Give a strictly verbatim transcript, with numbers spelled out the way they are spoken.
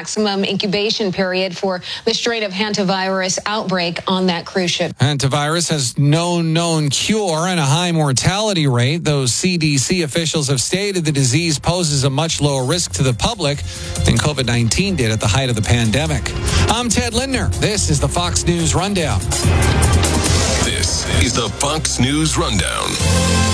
maximum incubation period for the strain of hantavirus outbreak on that cruise ship. Hantavirus has no known cure and a high mortality rate, though C D C officials have stated the disease poses a much lower risk to the public than COVID nineteen did at the height of the pandemic. I'm Ted Lindner. This is the Fox News Rundown. This is the Fox News Rundown.